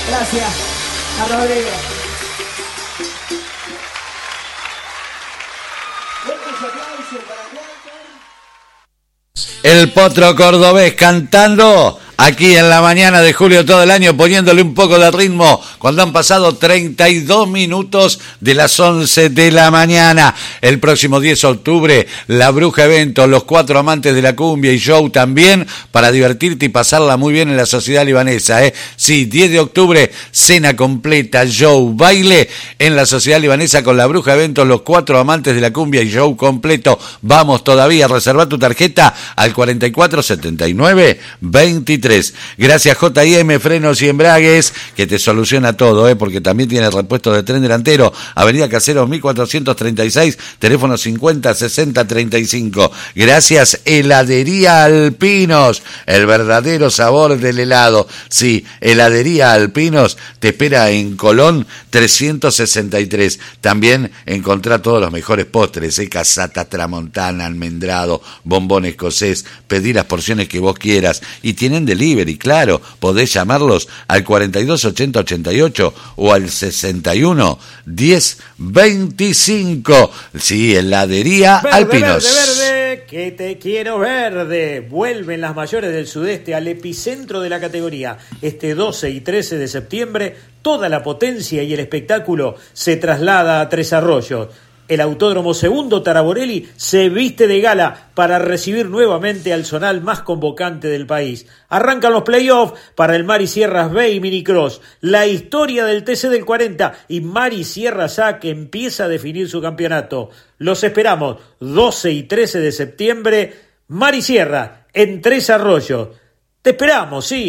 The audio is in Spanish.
Gracias a Rodrigo. El Potro Cordobés cantando aquí en la mañana de julio todo el año, poniéndole un poco de ritmo cuando han pasado 32 minutos de las 11 de la mañana. El próximo 10 de octubre, La Bruja Evento, los 4 amantes de la cumbia y show también, para divertirte y pasarla muy bien en la sociedad libanesa. Sí, 10 de octubre, cena completa, show, baile en la sociedad libanesa con La Bruja Evento, los 4 amantes de la cumbia y show completo. Vamos todavía, reserva tu tarjeta al 44 79 23. Gracias J&M Frenos y Embragues, que te soluciona todo, porque también tiene repuesto de tren delantero. Avenida Caseros 1436, teléfono 50 60 35. Gracias Heladería Alpinos, el verdadero sabor del helado. Sí, Heladería Alpinos te espera en Colón 363. También encontrá todos los mejores postres, casata tramontana, almendrado, bombón escocés. Pedí las porciones que vos quieras y tienen delivery, claro. Podés llamarlos al 42 80 88 o al 61 10 25. Sí, Heladería Alpinos. Verde, que te quiero verde. Vuelven las mayores del sudeste al epicentro de la categoría. Este 12 y 13 de septiembre, toda la potencia y el espectáculo se traslada a Tres Arroyos. El Autódromo Segundo Taraborelli se viste de gala para recibir nuevamente al zonal más convocante del país. Arrancan los playoffs para el Mari Sierras B y Minicross. La historia del TC del 40 y Mari Sierras A, que empieza a definir su campeonato. Los esperamos 12 y 13 de septiembre. Mari Sierra en Tres Arroyos. Te esperamos, sí.